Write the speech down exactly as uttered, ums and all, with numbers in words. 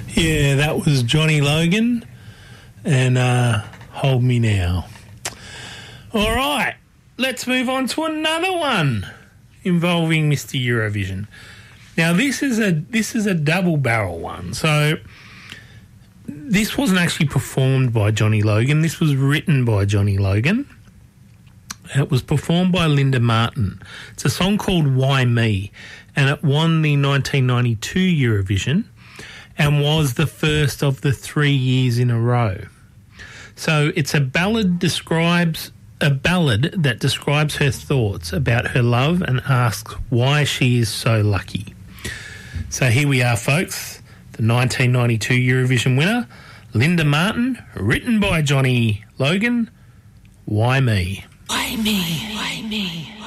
Yeah, that was Johnny Logan and uh, Hold Me Now. All right, let's move on to another one involving Mister Eurovision. Now, this is a this is a double barrel one. So this wasn't actually performed by Johnny Logan. This was written by Johnny Logan. It was performed by Linda Martin. It's a song called Why Me, and it won the nineteen ninety-two Eurovision and was the first of the three years in a row. So it's a ballad describes a ballad that describes her thoughts about her love and asks why she is so lucky. So here we are, folks. The nineteen ninety-two Eurovision winner, Linda Martin, written by Johnny Logan, Why Me? Why me? Why me?